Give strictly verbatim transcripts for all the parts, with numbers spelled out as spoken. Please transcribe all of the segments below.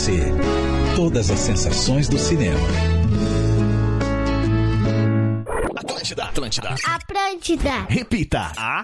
Todas as sensações do cinema. Atlântida, Atlântida. Atlântida. Repita. A.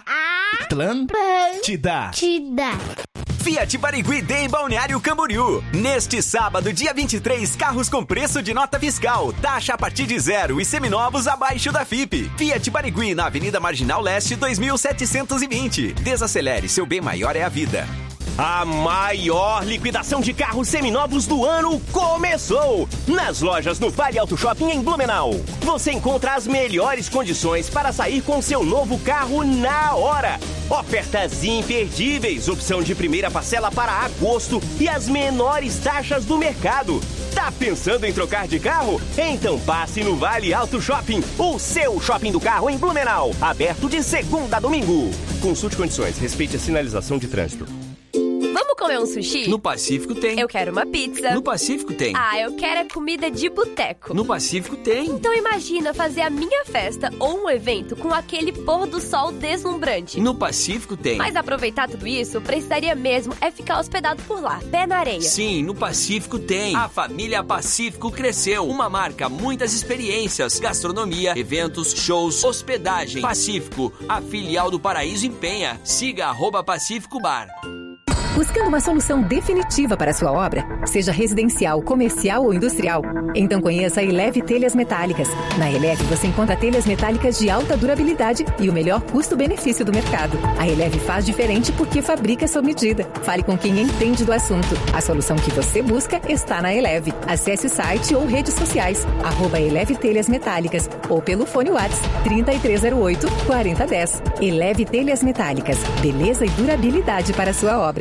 Atlântida. Atlântida. Fiat Barigui Day Balneário Camboriú. Neste sábado, dia vinte e três, carros com preço de nota fiscal. Taxa a partir de zero e seminovos abaixo da F I P. Fiat Barigui na Avenida Marginal Leste dois mil setecentos e vinte. Desacelere, seu bem maior é a vida. A maior liquidação de carros seminovos do ano começou! Nas lojas no Vale Auto Shopping em Blumenau. Você encontra as melhores condições para sair com seu novo carro na hora. Ofertas imperdíveis, opção de primeira parcela para agosto e as menores taxas do mercado. Tá pensando em trocar de carro? Então passe no Vale Auto Shopping, o seu shopping do carro em Blumenau. Aberto de segunda a domingo. Consulte condições, respeite a sinalização de trânsito. Vamos comer um sushi? No Pacífico tem. Eu quero uma pizza. No Pacífico tem. Ah, eu quero é comida de boteco. No Pacífico tem. Então imagina fazer a minha festa ou um evento com aquele pôr do sol deslumbrante. No Pacífico tem. Mas aproveitar tudo isso, precisaria mesmo é ficar hospedado por lá, pé na areia. Sim, no Pacífico tem. A família Pacífico cresceu. Uma marca, muitas experiências, gastronomia, eventos, shows, hospedagem. Pacífico, a filial do Paraíso em Penha. Siga arroba Pacífico Bar. Buscando uma solução definitiva para a sua obra, seja residencial, comercial ou industrial? Então conheça a Eleve Telhas Metálicas. Na Eleve você encontra telhas metálicas de alta durabilidade e o melhor custo-benefício do mercado. A Eleve faz diferente porque fabrica sob medida. Fale com quem entende do assunto. A solução que você busca está na Eleve. Acesse o site ou redes sociais, arroba Eleve Telhas Metálicas ou pelo fone WhatsApp trinta e três zero oito, quarenta dez. Eleve Telhas Metálicas. Beleza e durabilidade para a sua obra.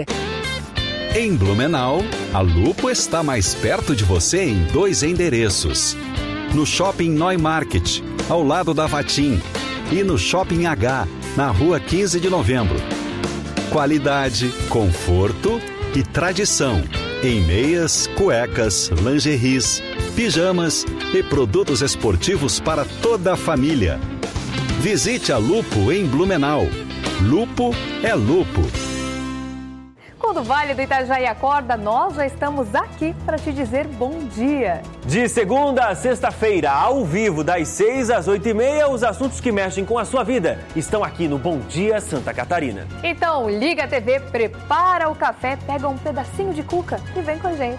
Em Blumenau, a Lupo está mais perto de você em dois endereços. No Shopping Neumarkt, ao lado da Vatim, e no Shopping H, na rua quinze de novembro. Qualidade, conforto e tradição em meias, cuecas, lingeries, pijamas e produtos esportivos para toda a família. Visite a Lupo em Blumenau. Lupo é Lupo. Quando o Vale do Itajaí acorda, nós já estamos aqui para te dizer bom dia. De segunda a sexta-feira, ao vivo, das seis às oito e meia, os assuntos que mexem com a sua vida estão aqui no Bom Dia Santa Catarina. Então, liga a T V, prepara o café, pega um pedacinho de cuca e vem com a gente.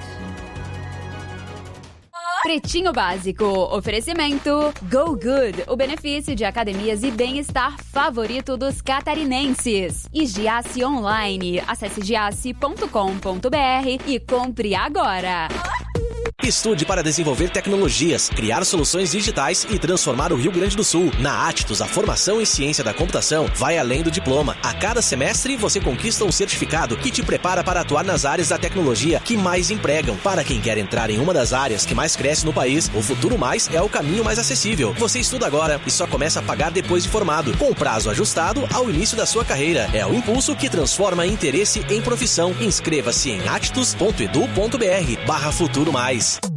Pretinho Básico, oferecimento Go Good, o benefício de academias e bem-estar favorito dos catarinenses. E Giasse Online, acesse giasse ponto com ponto br e compre agora. Estude para desenvolver tecnologias, criar soluções digitais e transformar o Rio Grande do Sul. Na Aptus, a formação em ciência da computação vai além do diploma. A cada semestre, você conquista um certificado que te prepara para atuar nas áreas da tecnologia que mais empregam. Para quem quer entrar em uma das áreas que mais cresce no país, o Futuro Mais é o caminho mais acessível. Você estuda agora e só começa a pagar depois de formado, com prazo ajustado ao início da sua carreira. É o impulso que transforma interesse em profissão. Inscreva-se em aptus ponto edu ponto br barra Futuro Mais.